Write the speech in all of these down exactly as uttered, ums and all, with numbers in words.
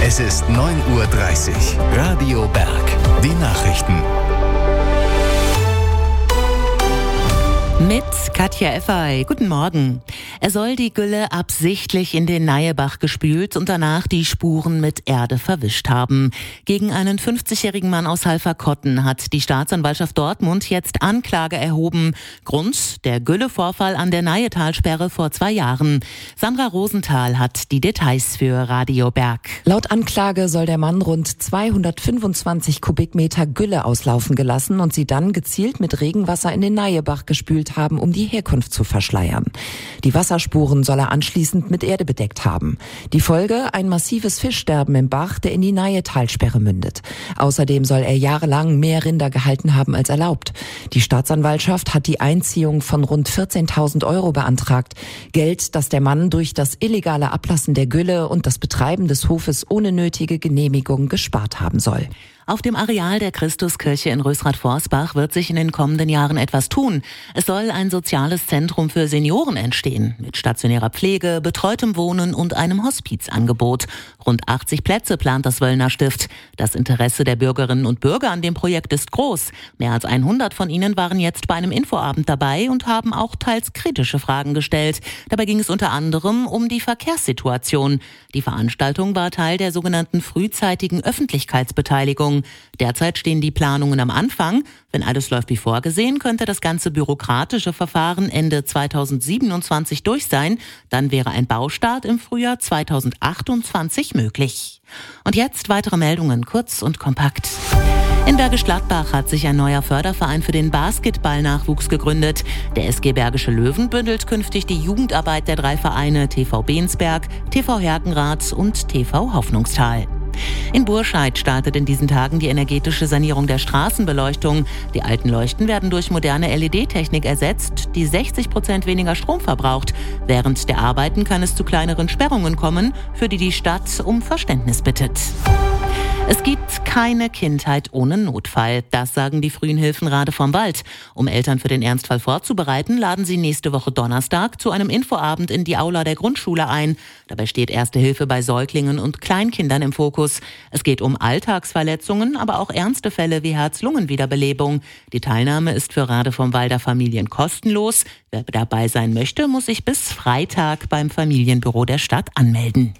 Es ist neun Uhr dreißig. Radio Berg. Die Nachrichten. Mit Katja Effay. Guten Morgen. Er soll die Gülle absichtlich in den Neiebach gespült und danach die Spuren mit Erde verwischt haben. Gegen einen fünfzigjährigen Mann aus Halverkotten hat die Staatsanwaltschaft Dortmund jetzt Anklage erhoben. Grund: der Güllevorfall an der Neietalsperre vor zwei Jahren. Sandra Rosenthal hat die Details für Radio Berg. Laut Anklage soll der Mann rund zweihundertfünfundzwanzig Kubikmeter Gülle auslaufen gelassen und sie dann gezielt mit Regenwasser in den Neiebach gespült haben, um die Herkunft zu verschleiern. Die Wasserspuren soll er anschließend mit Erde bedeckt haben. Die Folge: ein massives Fischsterben im Bach, der in die Neietalsperre mündet. Außerdem soll er jahrelang mehr Rinder gehalten haben als erlaubt. Die Staatsanwaltschaft hat die Einziehung von rund vierzehntausend Euro beantragt. Geld, das der Mann durch das illegale Ablassen der Gülle und das Betreiben des Hofes ohne nötige Genehmigung gespart haben soll. Auf dem Areal der Christuskirche in Rösrath-Forsbach wird sich in den kommenden Jahren etwas tun. Es soll ein soziales Zentrum für Senioren entstehen, mit stationärer Pflege, betreutem Wohnen und einem Hospizangebot. Rund achtzig Plätze plant das Wöllner Stift. Das Interesse der Bürgerinnen und Bürger an dem Projekt ist groß. Mehr als hundert von ihnen waren jetzt bei einem Infoabend dabei und haben auch teils kritische Fragen gestellt. Dabei ging es unter anderem um die Verkehrssituation. Die Veranstaltung war Teil der sogenannten frühzeitigen Öffentlichkeitsbeteiligung. Derzeit stehen die Planungen am Anfang. Wenn alles läuft wie vorgesehen, könnte das ganze bürokratische Verfahren Ende zweitausendsiebenundzwanzig durch sein. Dann wäre ein Baustart im Frühjahr zweitausendachtundzwanzig möglich. Und jetzt weitere Meldungen, kurz und kompakt. In Bergisch Gladbach hat sich ein neuer Förderverein für den Basketballnachwuchs gegründet. Der S G Bergische Löwen bündelt künftig die Jugendarbeit der drei Vereine T V Bensberg, T V Herkenrath und T V Hoffnungstal. In Burscheid startet in diesen Tagen die energetische Sanierung der Straßenbeleuchtung. Die alten Leuchten werden durch moderne L E D-Technik ersetzt, die sechzig Prozent weniger Strom verbraucht. Während der Arbeiten kann es zu kleineren Sperrungen kommen, für die die Stadt um Verständnis bittet. Es gibt keine Kindheit ohne Notfall. Das sagen die frühen Hilfen Rade vom Wald. Um Eltern für den Ernstfall vorzubereiten, laden sie nächste Woche Donnerstag zu einem Infoabend in die Aula der Grundschule ein. Dabei steht Erste Hilfe bei Säuglingen und Kleinkindern im Fokus. Es geht um Alltagsverletzungen, aber auch ernste Fälle wie Herz-Lungen-Wiederbelebung. Die Teilnahme ist für Rade vom Walder Familien kostenlos. Wer dabei sein möchte, muss sich bis Freitag beim Familienbüro der Stadt anmelden.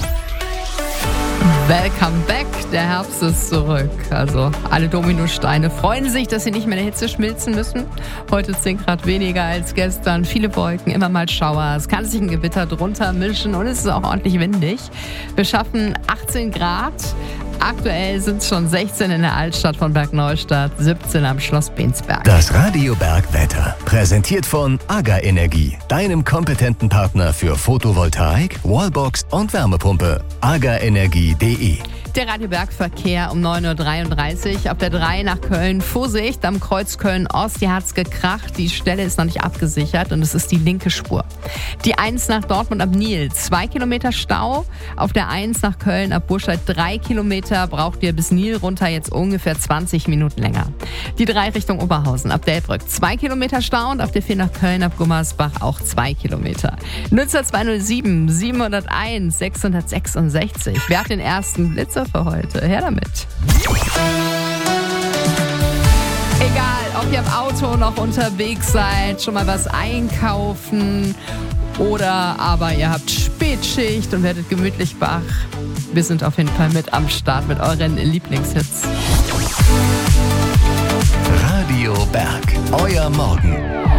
Welcome back, der Herbst ist zurück. Also alle Dominosteine freuen sich, dass sie nicht mehr in der Hitze schmilzen müssen. Heute zehn Grad weniger als gestern, viele Wolken, immer mal Schauer. Es kann sich ein Gewitter drunter mischen und es ist auch ordentlich windig. Wir schaffen achtzehn Grad. Aktuell sind es schon sechzehn in der Altstadt von Bergneustadt, siebzehn am Schloss Bensberg. Das Radio Berg Wetter, präsentiert von AGA Energie, deinem kompetenten Partner für Photovoltaik, Wallbox und Wärmepumpe. agaenergie punkt de. Der Radio Berg Verkehr um neun Uhr dreiunddreißig auf der drei nach Köln-Vorsicht am Kreuz Köln-Ost. Hier hat's gekracht, die Stelle ist noch nicht abgesichert und es ist die linke Spur. Die eins nach Dortmund ab Nil, zwei Kilometer Stau. Auf der eins nach Köln ab Burscheid drei Kilometer, braucht ihr bis Nil runter jetzt ungefähr zwanzig Minuten länger. Die drei Richtung Oberhausen ab Delbrück, zwei Kilometer Stau und auf der vier nach Köln ab Gummersbach auch zwei Kilometer. Nutzer zwei null sieben siebenhunderteins sechshundertsechsundsechzig. Wer hat den ersten Blitzer für heute? Her damit. Egal, ob ihr im Auto noch unterwegs seid, schon mal was einkaufen oder aber ihr habt Spätschicht und werdet gemütlich wach. Wir sind auf jeden Fall mit am Start mit euren Lieblingshits. Radio Berg, euer Morgen.